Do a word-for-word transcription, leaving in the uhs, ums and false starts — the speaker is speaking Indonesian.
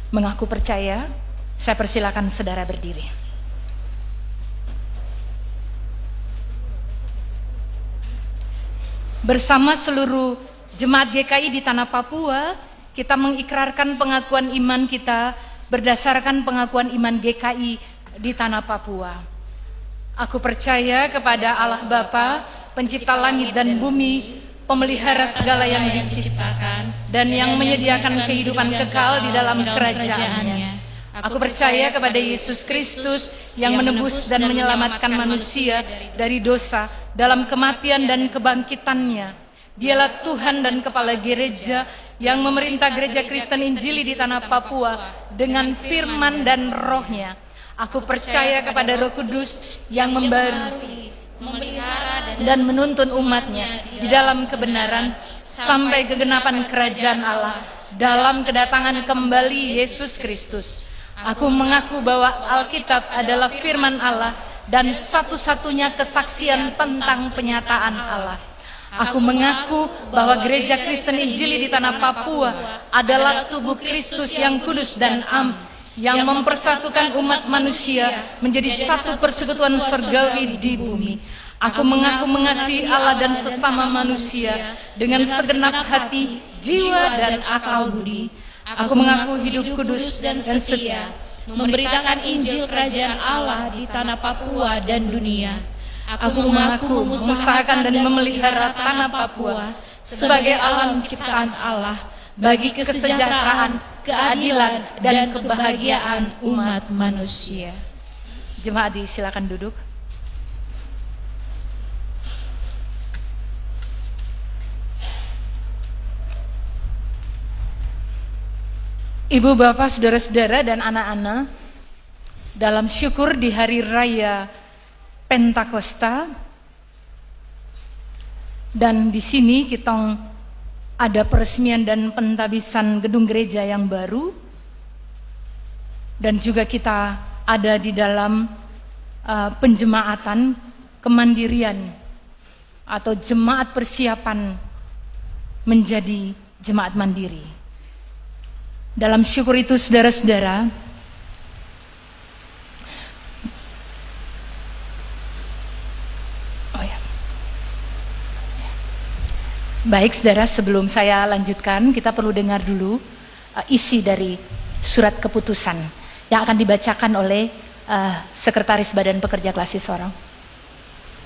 Mengaku percaya, saya persilakan saudara berdiri. Bersama seluruh jemaat G K I di tanah Papua, kita mengikrarkan pengakuan iman kita berdasarkan pengakuan iman G K I di tanah Papua. Aku percaya kepada Allah Bapa, pencipta langit dan bumi, pemelihara segala yang diciptakan, dan yang menyediakan kehidupan kekal di dalam kerajaan-Nya. Aku percaya kepada Yesus Kristus yang menebus dan menyelamatkan manusia dari dosa dalam kematian dan kebangkitannya. Dialah Tuhan dan Kepala Gereja yang memerintah Gereja Kristen Injili di tanah Papua dengan firman dan roh-Nya. Aku percaya kepada Roh Kudus yang membarui, memelihara dan menuntun umat-Nya di dalam kebenaran sampai kegenapan kerajaan Allah dalam kedatangan kembali Yesus Kristus. Aku mengaku bahwa Alkitab adalah firman Allah dan satu-satunya kesaksian tentang penyataan Allah. Aku mengaku bahwa Gereja Kristen Injili di tanah Papua adalah tubuh Kristus yang kudus dan am, yang mempersatukan umat manusia menjadi satu persekutuan surgawi di bumi. Aku mengaku mengasihi Allah dan sesama manusia dengan segenap hati, jiwa, dan akal budi. Aku mengaku hidup kudus dan setia, memberitakan Injil Kerajaan Allah di tanah Papua dan dunia. Aku mengaku mengusahakan dan memelihara tanah Papua sebagai alam ciptaan Allah bagi kesejahteraan, keadilan, dan kebahagiaan umat manusia. Jemaat silakan duduk. Ibu, bapak, saudara-saudara, dan anak-anak, dalam syukur di hari raya Pentakosta, dan di sini kita ada peresmian dan pentabisan gedung gereja yang baru, dan juga kita ada di dalam uh, penjemaatan kemandirian atau jemaat persiapan menjadi jemaat mandiri. Dalam syukur itu, saudara-saudara, oh ya. Baik, saudara, sebelum saya lanjutkan, kita perlu dengar dulu uh, isi dari surat keputusan yang akan dibacakan oleh uh, Sekretaris Badan Pekerja Klasis Sorong.